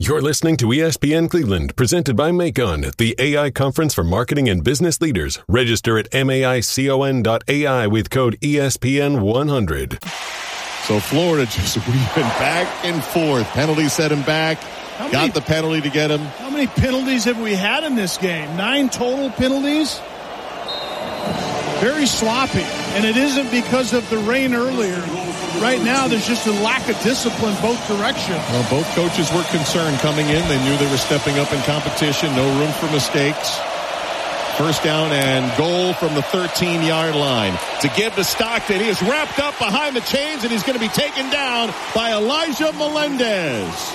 You're listening to ESPN Cleveland, presented by Macon, the AI conference for marketing and business leaders. Register at maicon.ai with code ESPN100. So Florida just weaving back and forth. Penalty set him back. Got the penalty to get him. How many penalties have we had in this game? 9 total penalties? Very sloppy. And it isn't because of the rain earlier. Right now, there's just a lack of discipline both directions. Well, both coaches were concerned coming in. They knew they were stepping up in competition. No room for mistakes. First down and goal from the 13-yard line. To give to Stockton. He is wrapped up behind the chains, and he's going to be taken down by Elijah Melendez.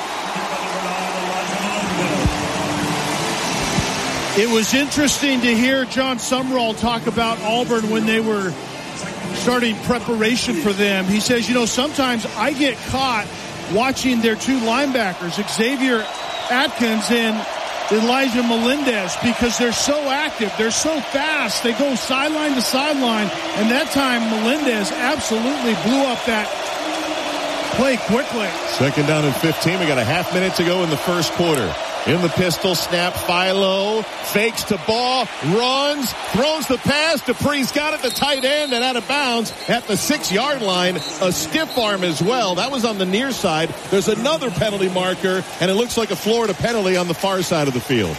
It was interesting to hear John Sumrall talk about Auburn when they were starting preparation for them. He says, sometimes I get caught watching their 2 linebackers, Xavier Atkins and Elijah Melendez, because they're so active. They're so fast. They go sideline to sideline. And that time, Melendez absolutely blew up that play quickly. Second down and 15. We got a half minute to go in the first quarter. In the pistol, snap, Philo, fakes to Ball, runs, throws the pass. Dupree's got it, the tight end, and out of bounds at the 6-yard line. A stiff arm as well. That was on the near side. There's another penalty marker, and it looks like a Florida penalty on the far side of the field.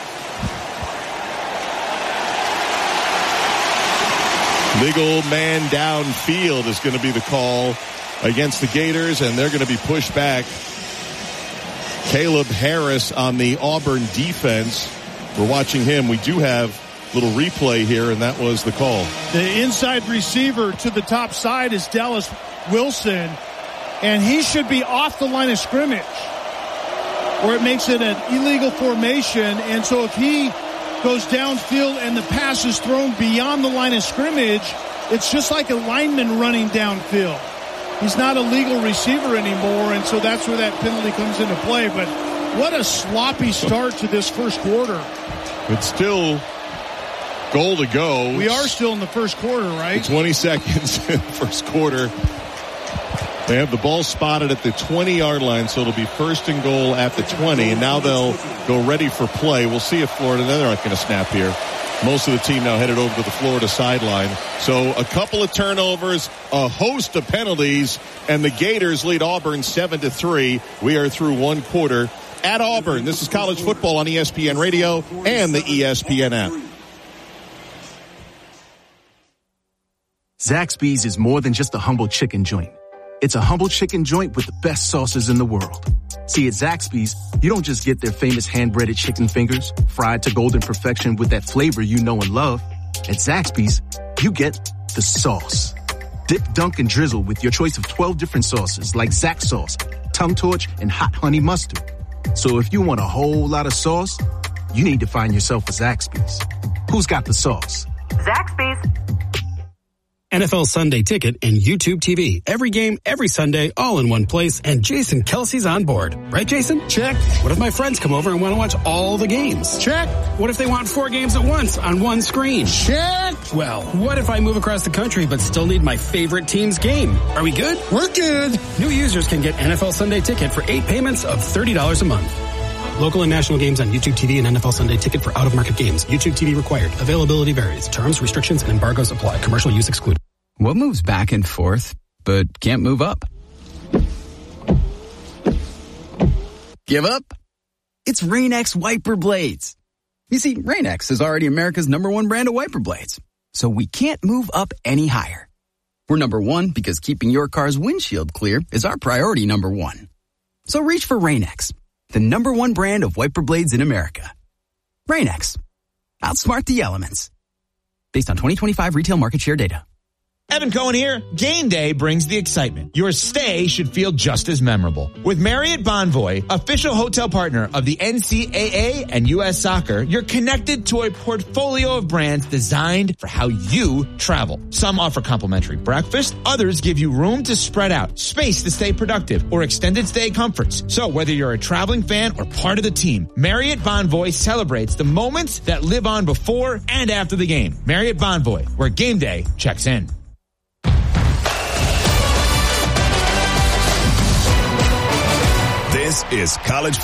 Legal man downfield is going to be the call against the Gators, and they're going to be pushed back. Caleb Harris on the Auburn defense. We're watching him. We do have a little replay here, and that was the call. The inside receiver to the top side is Dallas Wilson, and he should be off the line of scrimmage, or it makes it an illegal formation. And so if he goes downfield and the pass is thrown beyond the line of scrimmage, it's just like a lineman running downfield. He's not a legal receiver anymore, and so that's where that penalty comes into play. But what a sloppy start to this first quarter. It's still goal to go. We are still in the first quarter, right? 20 seconds in the first quarter. They have the ball spotted at the 20-yard line, so it'll be first and goal at the 20, and now they'll go ready for play. We'll see if Florida, they're not going to snap here. Most of the team now headed over to the Florida sideline. So a couple of turnovers, a host of penalties, and the Gators lead Auburn 7-3. We are through one quarter at Auburn. This is college football on ESPN Radio and the ESPN app. Zaxby's is more than just a humble chicken joint. It's a humble chicken joint with the best sauces in the world. See, at Zaxby's, you don't just get their famous hand-breaded chicken fingers, fried to golden perfection with that flavor you know and love. At Zaxby's, you get the sauce. Dip, dunk, and drizzle with your choice of 12 different sauces like Zax sauce, Tongue Torch, and Hot Honey Mustard. So if you want a whole lot of sauce, you need to find yourself a Zaxby's. Who's got the sauce? Zaxby's. NFL Sunday Ticket and YouTube TV. Every game, every Sunday, all in one place. And Jason Kelsey's on board. Right, Jason? Check. What if my friends come over and want to watch all the games? Check. What if they want 4 games at once on one screen? Check. Well, what if I move across the country but still need my favorite team's game? Are we good? We're good. New users can get NFL Sunday Ticket for 8 payments of $30 a month. Local and national games on YouTube TV and NFL Sunday Ticket for out-of-market games. YouTube TV required. Availability varies. Terms, restrictions, and embargoes apply. Commercial use excluded. What moves back and forth, but can't move up? Give up? It's Rain-X wiper blades. You see, Rain-X is already America's #1 brand of wiper blades, so we can't move up any higher. We're #1 because keeping your car's windshield clear is our priority #1. So reach for Rain-X, the #1 brand of wiper blades in America. Rain-X. Outsmart the elements. Based on 2025 retail market share data. Evan Cohen here. Game day brings the excitement. Your stay should feel just as memorable. With Marriott Bonvoy, official hotel partner of the NCAA and U.S. Soccer, you're connected to a portfolio of brands designed for how you travel. Some offer complimentary breakfast. Others give you room to spread out, space to stay productive, or extended stay comforts. So whether you're a traveling fan or part of the team, Marriott Bonvoy celebrates the moments that live on before and after the game. Marriott Bonvoy, where game day checks in. This is college